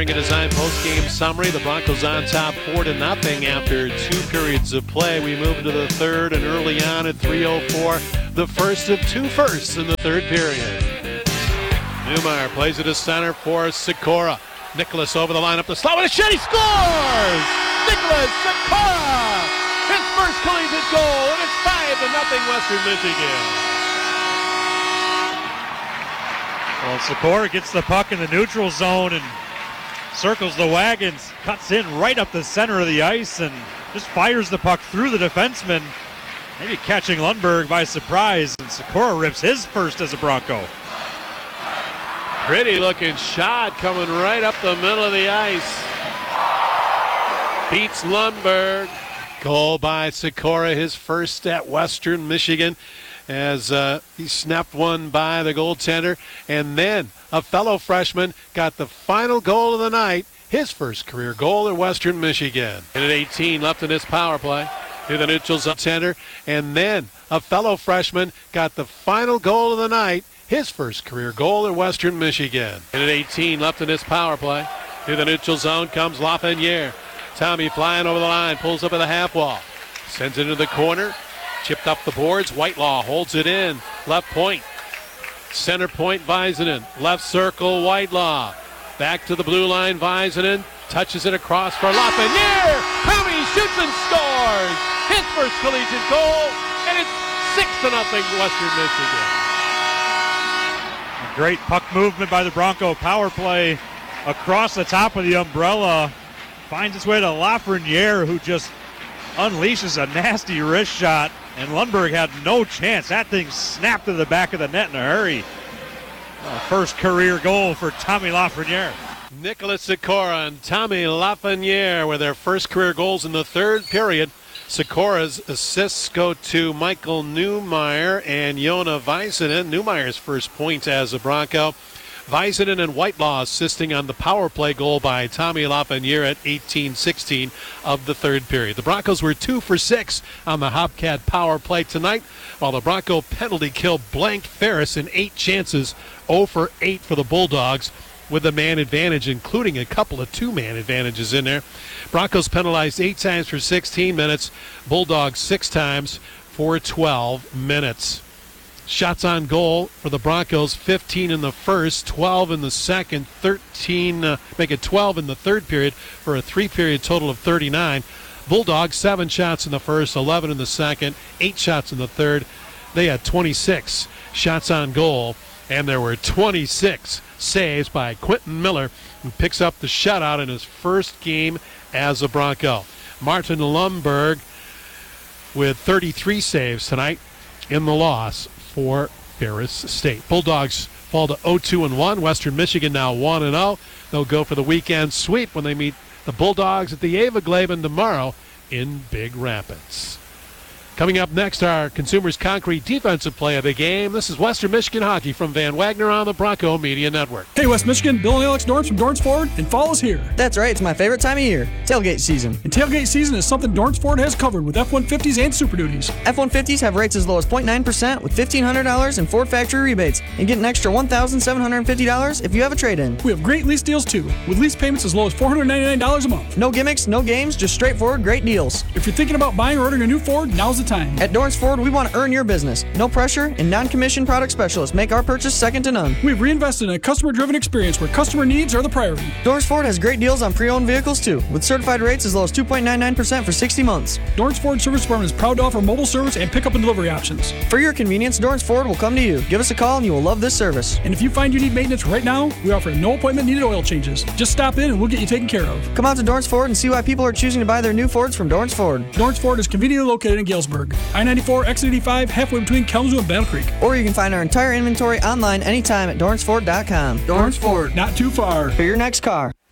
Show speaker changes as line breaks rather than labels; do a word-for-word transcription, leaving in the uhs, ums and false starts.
Sharing a design post-game summary. The Broncos on top four to nothing after two periods of play. We move to the third and early on at three oh four. The first of two firsts in the third period. Newmeyer plays it to center for Sikora. Nicholas over the line up the slot with a shot. He scores! Nicholas Sikora! His first collegiate goal, and it's five to nothing Western Michigan.
Well, Sikora gets the puck in the neutral zone and circles the wagons, cuts in right up the center of the ice, and just fires the puck through the defenseman, maybe catching Lundberg by surprise, and Sikora rips his first as a Bronco.
Pretty looking shot coming right up the middle of the ice. Beats Lundberg. Goal by Sikora, his first at Western Michigan, as uh, he snapped one by the goaltender. And then a fellow freshman got the final goal of the night, his first career goal at Western Michigan. And at eighteen left in this power play to the neutral zone tender. And then a fellow freshman got the final goal of the night, his first career goal at Western Michigan. And at eighteen left in this power play to the neutral zone comes Lafreniere. Tommy flying over the line, pulls up at the half wall, sends it into the corner, chipped up the boards. Whitelaw holds it in, left point. Center point, Väisänen. Left circle, Whitelaw. Back to the blue line, Väisänen. Touches it across for Lafreniere. Tommy shoots and scores. His first collegiate goal, and it's six to nothing Western Michigan.
Great puck movement by the Bronco power play across the top of the umbrella. Finds its way to Lafreniere, who just unleashes a nasty wrist shot, and Lundberg had no chance. That thing snapped to the back of the net in a hurry. Uh, first career goal for Tommy Lafreniere.
Nicholas Sikora and Tommy Lafreniere with their first career goals in the third period. Sikora's assists go to Michael Newmeyer and Jona Väisänen. Newmeyer's first point as a Bronco. Väisänen and Whitelaw assisting on the power play goal by Tommy Lafreniere at eighteen sixteen of the third period. The Broncos were two for six on the Hopcat power play tonight, while the Bronco penalty kill blanked Ferris in eight chances, zero for eight for the Bulldogs, with a man advantage, including a couple of two-man advantages in there. Broncos penalized eight times for sixteen minutes, Bulldogs six times for twelve minutes. Shots on goal for the Broncos, fifteen in the first, twelve in the second, thirteen, uh, make it twelve in the third period for a three-period total of thirty-nine. Bulldogs, seven shots in the first, eleven in the second, eight shots in the third. They had twenty-six shots on goal, and there were twenty-six saves by Quentin Miller, who picks up the shutout in his first game as a Bronco. Martin Lundberg with thirty-three saves tonight in the loss for Ferris State. Bulldogs fall to oh two and one. Western Michigan now one and oh. They'll go for the weekend sweep when they meet the Bulldogs at the Ava Glaben tomorrow in Big Rapids. Coming up next, our Consumers Concrete defensive play of the game. This is Western Michigan hockey from Van Wagner on the Bronco Media Network.
Hey, West Michigan, Bill and Alex Dorrance from Dorrance Ford, and fall is here.
That's right, it's my favorite time of year, tailgate season.
And tailgate season is something Dorrance Ford has covered with F one fifties and Super Duties.
F one fifties have rates as low as zero point nine percent with fifteen hundred dollars in Ford factory rebates, and get an extra one thousand seven hundred fifty dollars if you have a trade-in.
We have great lease deals too, with lease payments as low as four hundred ninety-nine dollars a month.
No gimmicks, no games, just straightforward great deals.
If you're thinking about buying or ordering a new Ford, now's the time.
At Dorrance Ford, we want to earn your business. No pressure, and non-commissioned product specialists make our purchase second to none.
We've reinvested in a customer-driven experience where customer needs are the priority.
Dorrance Ford has great deals on pre-owned vehicles too, with certified rates as low as two point nine nine percent for sixty months.
Dorrance Ford Service Department is proud to offer mobile service and pickup and delivery options.
For your convenience, Dorrance Ford will come to you. Give us a call and you will love this service.
And if you find you need maintenance right now, we offer no appointment needed oil changes. Just stop in and we'll get you taken care of.
Come out to Dorrance Ford and see why people are choosing to buy their new Fords from Dorrance Ford.
Dorrance Ford is conveniently located in Galesburg, I ninety-four, exit eighty-five, halfway between Kalamazoo and Battle Creek.
Or you can find our entire inventory online anytime at Dorrance Ford dot com.
Dorrance Ford, not too far
for your next car.